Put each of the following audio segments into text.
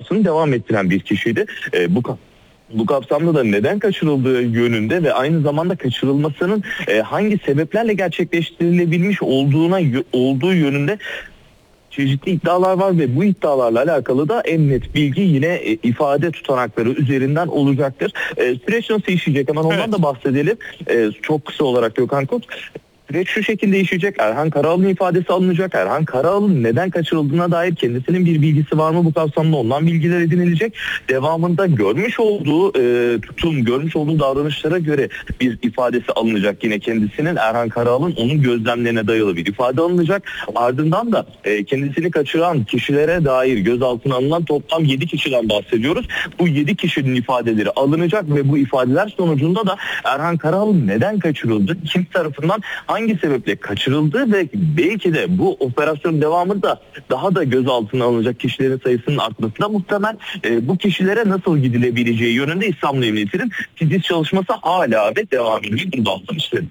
hayatını devam ettiren bir kişiydi. Bu kapsamda da neden kaçırıldığı yönünde ve aynı zamanda kaçırılmasının hangi sebeplerle gerçekleştirilebilmiş olduğu yönünde çeşitli iddialar var ve bu iddialarla alakalı da en net bilgi yine ifade tutanakları üzerinden olacaktır. Süreç nasıl işleyecek, hemen ondan da bahsedelim. Çok kısa olarak Gökhan Kurt. Süreç şu şekilde işleyecek. Erhan Karaal'ın ifadesi alınacak. Erhan Karaal'ın neden kaçırıldığına dair kendisinin bir bilgisi var mı bu kapsamda, ondan bilgiler edinilecek. Devamında görmüş olduğu görmüş olduğu davranışlara göre bir ifadesi alınacak. Yine kendisinin, Erhan Karaal'ın onun gözlemlerine dayalı bir ifade alınacak. Ardından da kendisini kaçıran kişilere dair gözaltına alınan toplam 7 kişiden bahsediyoruz. Bu 7 kişinin ifadeleri alınacak ve bu ifadeler sonucunda da Erhan Karaal neden kaçırıldı, kim tarafından hangi sebeple kaçırıldı ve belki de bu operasyon devamında daha da gözaltına alınacak kişilerin sayısının artması da muhtemel. Bu kişilere nasıl gidilebileceği yönünde İstanbul Emniyeti'nin titiz çalışması hala ve devam ediyor. Bunu da altını istedim.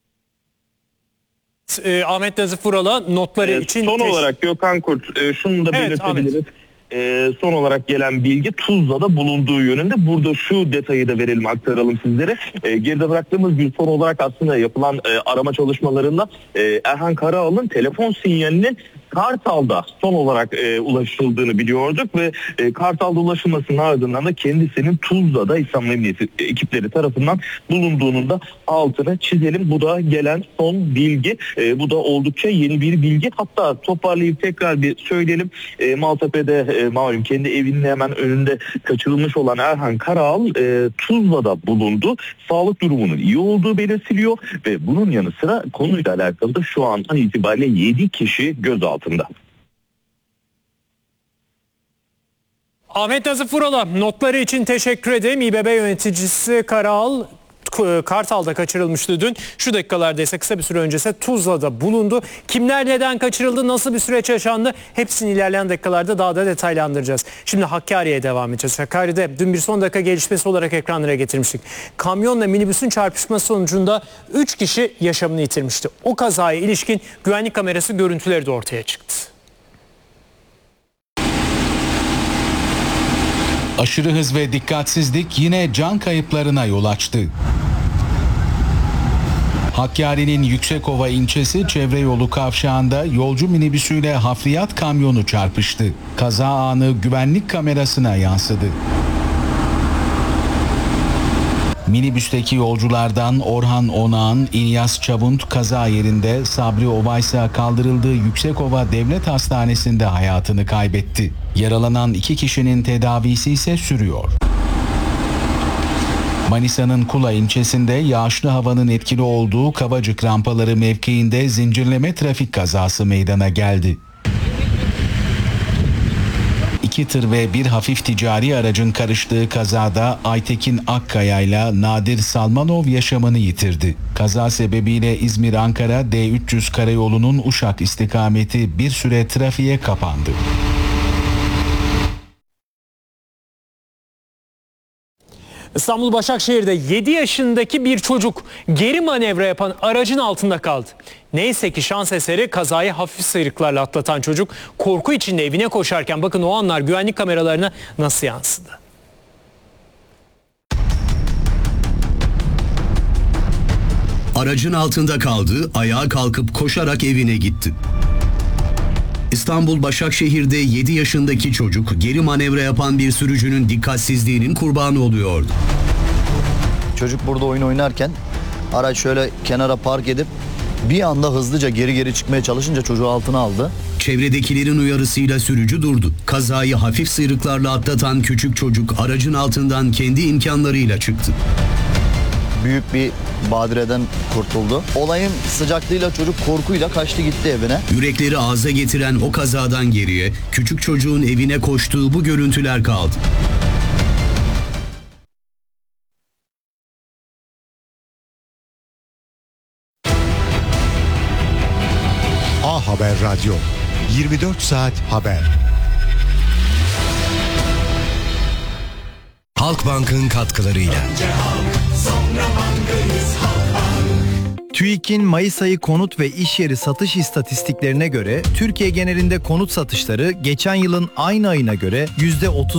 Ahmet Nazif Vural'a notları için... Son olarak Gökhan Kurt şunu da belirtebiliriz. Son olarak gelen bilgi Tuzla'da bulunduğu yönünde. Burada şu detayı da verelim, aktaralım sizlere. Geride bıraktığımız bir son olarak aslında yapılan arama çalışmalarında Erhan Karaal'ın telefon sinyalinin Kartal'da son olarak ulaşıldığını biliyorduk ve Kartal'da ulaşılmasının ardından da kendisinin Tuzla'da İstanbul Emniyeti ekipleri tarafından bulunduğunun da altını çizelim. Bu da gelen son bilgi. Bu da oldukça yeni bir bilgi. Hatta toparlayıp tekrar bir söyleyelim. Maltepe'de malum kendi evinin hemen önünde kaçırılmış olan Erhan Karaal Tuzla'da bulundu. Sağlık durumunun iyi olduğu belirtiliyor ve bunun yanı sıra konuyla alakalı da şu an itibariyle 7 kişi gözaltında. Ahmet Nazif Vural'a notları için teşekkür ederim. İBB yöneticisi Karaal Kartal'da kaçırılmıştı dün. Şu dakikalarda ise kısa bir süre önce ise Tuzla'da bulundu. Kimler neden kaçırıldı, nasıl bir süreç yaşandı, hepsini ilerleyen dakikalarda daha da detaylandıracağız. Şimdi Hakkari'ye devam edeceğiz. Hakkari'de dün bir son dakika gelişmesi olarak ekranlara getirmiştik. Kamyonla minibüsün çarpışması sonucunda 3 kişi yaşamını yitirmişti. O kazaya ilişkin güvenlik kamerası görüntüleri de ortaya çıktı. Aşırı hız ve dikkatsizlik yine can kayıplarına yol açtı. Hakkari'nin Yüksekova ilçesi çevre yolu kavşağında yolcu minibüsüyle hafriyat kamyonu çarpıştı. Kaza anı güvenlik kamerasına yansıdı. Minibüsteki yolculardan Orhan Onağan, İlyas Çabunt kaza yerinde, Sabri Obaysa kaldırıldığı Yüksekova Devlet Hastanesi'nde hayatını kaybetti. Yaralanan 2 kişinin tedavisi ise sürüyor. Manisa'nın Kula ilçesinde yağışlı havanın etkili olduğu Kavacık rampaları mevkiinde zincirleme trafik kazası meydana geldi. 2 tır ve bir hafif ticari aracın karıştığı kazada Aytekin Akkaya ile Nadir Salmanov yaşamını yitirdi. Kaza sebebiyle İzmir-Ankara D300 karayolunun Uşak istikameti bir süre trafiğe kapandı. İstanbul Başakşehir'de 7 yaşındaki bir çocuk geri manevra yapan aracın altında kaldı. Neyse ki şans eseri kazayı hafif sıyrıklarla atlatan çocuk korku içinde evine koşarken bakın o anlar güvenlik kameralarına nasıl yansıdı. Aracın altında kaldı, ayağa kalkıp koşarak evine gitti. İstanbul Başakşehir'de 7 yaşındaki çocuk geri manevra yapan bir sürücünün dikkatsizliğinin kurbanı oluyordu. Çocuk burada oyun oynarken araç şöyle kenara park edip bir anda hızlıca geri çıkmaya çalışınca çocuğu altına aldı. Çevredekilerin uyarısıyla sürücü durdu. Kazayı hafif sıyrıklarla atlatan küçük çocuk aracın altından kendi imkanlarıyla çıktı. Büyük bir badireden kurtuldu. Olayın sıcaklığıyla çocuk korkuyla kaçtı gitti evine. Yürekleri ağza getiren o kazadan geriye küçük çocuğun evine koştuğu bu görüntüler kaldı. A Haber Radyo, 24 saat haber. Halkbank'ın katkılarıyla. TÜİK'in Mayıs ayı konut ve iş yeri satış istatistiklerine göre Türkiye genelinde konut satışları geçen yılın aynı ayına göre %30